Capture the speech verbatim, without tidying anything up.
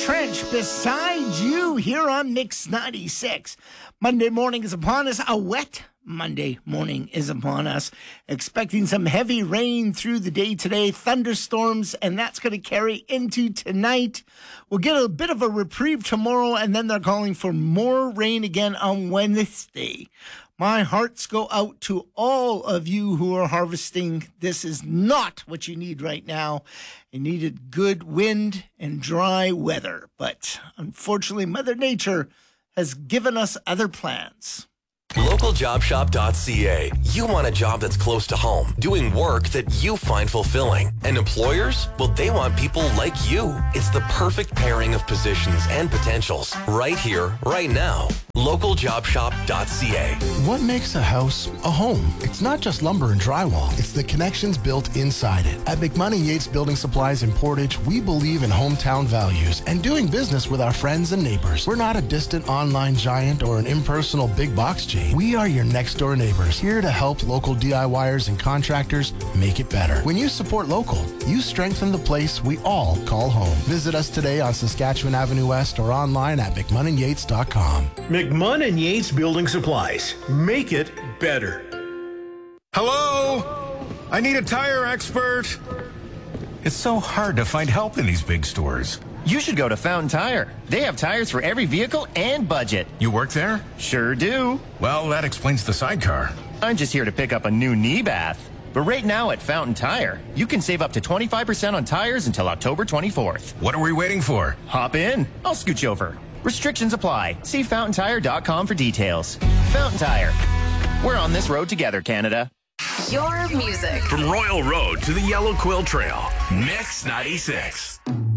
Trench beside you here on Mix ninety-six. Monday morning is upon us. A wet Monday morning is upon us. Expecting some heavy rain through the day today, thunderstorms, and that's going to carry into tonight. We'll get a bit of a reprieve tomorrow, and then they're calling for more rain again on Wednesday. My hearts go out to all of you who are harvesting. This is not what you need right now. You needed good wind and dry weather. But unfortunately, Mother Nature has given us other plans. local job shop dot c a. You want a job that's close to home, doing work that you find fulfilling. And employers? Well, they want people like you. It's the perfect pairing of positions and potentials. Right here, right now. local job shop dot c a. What makes a house a home? It's not just lumber and drywall. It's the connections built inside it. At McMahon Yates Building Supplies in Portage, we believe in hometown values and doing business with our friends and neighbors. We're not a distant online giant or an impersonal big box chain. We are your next door neighbors, here to help local DIYers and contractors make it better. When you support local, you strengthen the place we all call home. Visit us today on Saskatchewan Avenue West or online at mcmunn yates dot com. McMunn and Yates Building Supplies. Make it better. Hello? I need a tire expert. It's so hard to find help in these big stores. You should go to Fountain Tire. They have tires for every vehicle and budget. You work there? Sure do. Well, that explains the sidecar. I'm just here to pick up a new knee bath. But right now at Fountain Tire, you can save up to twenty-five percent on tires until October twenty-fourth. What are we waiting for? Hop in. I'll scooch over. Restrictions apply. See fountain tire dot com for details. Fountain Tire. We're on this road together, Canada. Your music. From Royal Road to the Yellow Quill Trail. Mix ninety-six.